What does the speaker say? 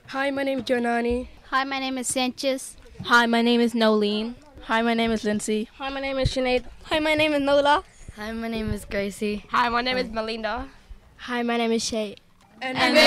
Hi, my name is Jonani. Hi, my name is Sanchez. Hi, my name is Nolene. Hi, my name is Lindsay. Hi, my name is Sinead. Hi, my name is Nola. Hi, my name is Gracie. Hi, my name is Melinda. Hi, my name is Shay. And